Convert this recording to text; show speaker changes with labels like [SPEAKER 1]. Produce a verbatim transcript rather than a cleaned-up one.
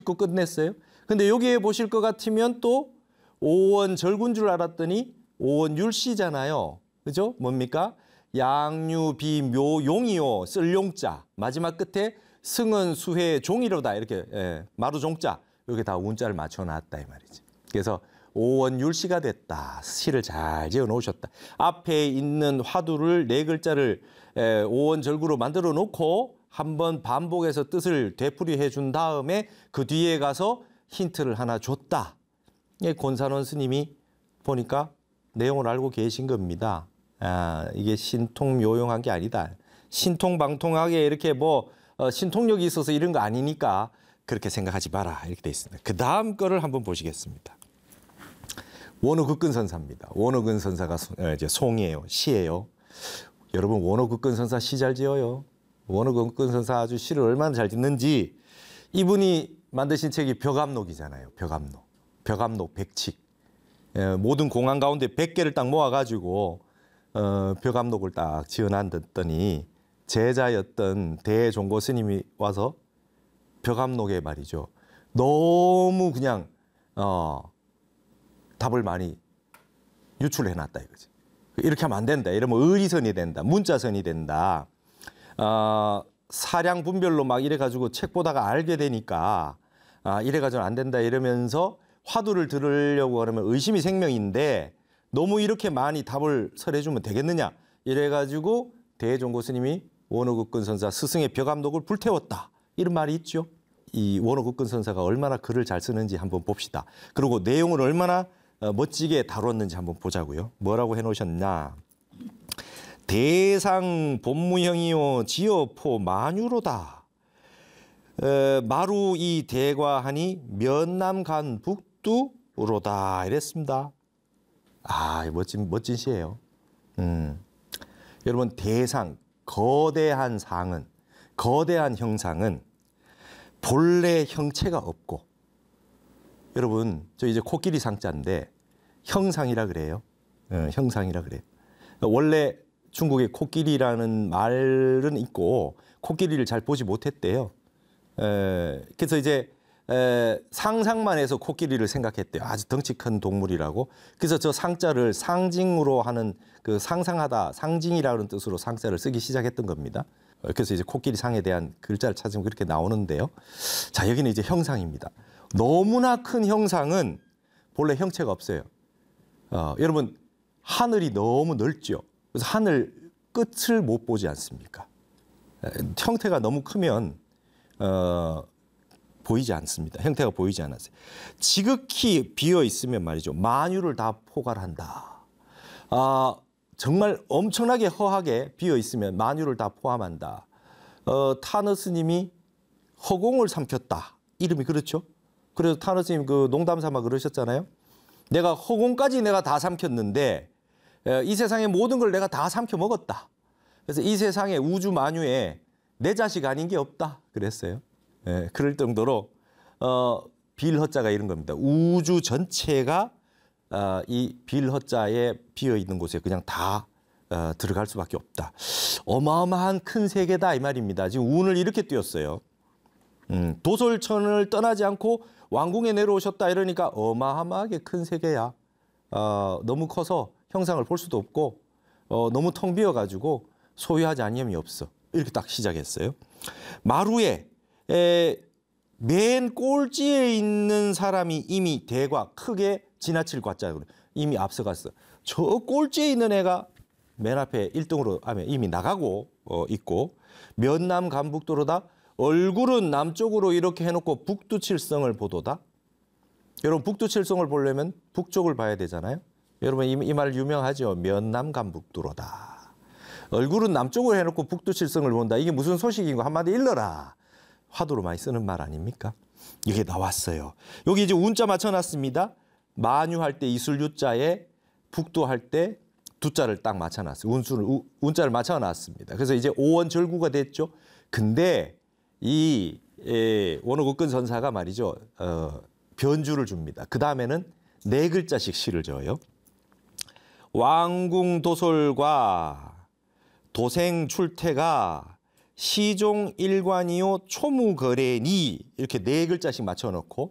[SPEAKER 1] 고 끝냈어요. 근데 여기에 보실 것 같으면 또 오원 절군 줄 알았더니 오원 율시잖아요. 그죠? 뭡니까? 양유, 비, 묘, 용이요. 쓸 용자. 마지막 끝에 승은, 수회, 종이로다. 이렇게 예, 마루 종자. 이렇게 다 운자를 맞춰놨다 이 말이지. 그래서 오원 율시가 됐다. 시를 잘 지어 놓으셨다. 앞에 있는 화두를 네 글자를 에, 오원 절구로 만들어 놓고 한번 반복해서 뜻을 되풀이해 준 다음에 그 뒤에 가서 힌트를 하나 줬다. 예, 권산원 스님이 보니까 내용을 알고 계신 겁니다. 아, 이게 신통묘용한 게 아니다. 신통방통하게 이렇게 뭐 어, 신통력이 있어서 이런 거 아니니까 그렇게 생각하지 마라. 이렇게 돼 있습니다. 그 다음 거를 한번 보시겠습니다. 원어극근선사입니다. 원어극근선사가 이제 송이에요. 시예요. 여러분 원어극근선사 시 잘 지어요. 원어극근선사 아주 시를 얼마나 잘 짓는지 이분이 만드신 책이 벽암록이잖아요. 벽암록. 벽암록 백칙. 예, 모든 공안 가운데 백 개를 딱 모아가지고 어, 벽암록을 딱 지어놨더니 제자였던 대종고 스님이 와서 벽암록에 말이죠. 너무 그냥 어, 답을 많이 유출해놨다 이거지. 이렇게 하면 안 된다. 이러면 의리선이 된다. 문자선이 된다. 어, 사량 분별로 막 이래가지고 책 보다가 알게 되니까 아, 이래가지고 안 된다 이러면서 화두를 들으려고 그러면 의심이 생명인데 너무 이렇게 많이 답을 설해주면 되겠느냐 이래가지고 대종고 스님이 원어극근선사 스승의 벽암록을 불태웠다 이런 말이 있죠. 이 원어극근선사가 얼마나 글을 잘 쓰는지 한번 봅시다. 그리고 내용을 얼마나 멋지게 다뤘는지 한번 보자고요. 뭐라고 해놓으셨냐. 대상 본무형이요 지어포 만유로다. 에, 마루 이 대과하니 면남간 북두로다 이랬습니다. 아, 멋진 멋진 시예요. 음. 여러분 대상 거대한 상은 거대한 형상은 본래 형체가 없고 여러분 저 이제 코끼리 상자인데 형상이라 그래요. 어, 형상이라 그래요. 원래 중국에 코끼리라는 말은 있고 코끼리를 잘 보지 못했대요. 에, 그래서 이제 에, 상상만 해서 코끼리를 생각했대요. 아주 덩치 큰 동물이라고. 그래서 저 상자를 상징으로 하는 그 상상하다 상징이라는 뜻으로 상자를 쓰기 시작했던 겁니다. 그래서 이제 코끼리 상에 대한 글자를 찾으면 그렇게 나오는데요. 자, 여기는 이제 형상입니다. 너무나 큰 형상은 본래 형체가 없어요. 어, 여러분 하늘이 너무 넓죠. 그래서 하늘 끝을 못 보지 않습니까? 형태가 너무 크면 어, 보이지 않습니다. 형태가 보이지 않았어요. 지극히 비어 있으면 말이죠. 만유를 다 포괄한다. 아, 정말 엄청나게 허하게 비어 있으면 만유를 다 포함한다. 어, 타너 스님이 허공을 삼켰다. 이름이 그렇죠. 그래서 타너 스님 그 농담 삼아 그러셨잖아요. 내가 허공까지 내가 다 삼켰는데 이 세상의 모든 걸 내가 다 삼켜 먹었다. 그래서 이 세상의 우주 만유에 내 자식 아닌 게 없다. 그랬어요. 예, 그럴 정도로 어, 빌허자가 이런 겁니다. 우주 전체가 어, 이 빌허자에 비어 있는 곳에 그냥 다 어, 들어갈 수밖에 없다. 어마어마한 큰 세계다 이 말입니다. 지금 운을 이렇게 띄웠어요. 음, 도솔천을 떠나지 않고 왕궁에 내려오셨다 이러니까 어마어마하게 큰 세계야. 어, 너무 커서 형상을 볼 수도 없고 어, 너무 텅 비어가지고 소유하지 아니함이 없어. 이렇게 딱 시작했어요. 마루에 에, 맨 꼴찌에 있는 사람이 이미 대과 크게 지나칠 과자로 이미 앞서갔어. 저 꼴찌에 있는 애가 맨 앞에 일 등으로 하면 이미 나가고 어, 있고 면남 간북도로다. 얼굴은 남쪽으로 이렇게 해놓고 북두칠성을 보도다. 여러분 북두칠성을 보려면 북쪽을 봐야 되잖아요. 여러분 이, 이 말 유명하죠. 면남 간북도로다. 얼굴은 남쪽으로 해놓고 북두칠성을 본다. 이게 무슨 소식인가 한마디 일러라. 화두로 많이 쓰는 말 아닙니까? 이게 나왔어요. 여기 이제 운자 맞춰놨습니다. 만유할 때 이술유자에 북두할 때 두자를 딱 맞춰놨어요. 운수를 우, 운자를 맞춰놨습니다. 그래서 이제 오원 절구가 됐죠. 근데 이 원어극근선사가 말이죠. 어, 변주를 줍니다. 그 다음에는 네 글자씩 시를 지어요. 왕궁도솔과 도생출태가 시종 일관이요 초무거래니 이렇게 네 글자씩 맞춰 놓고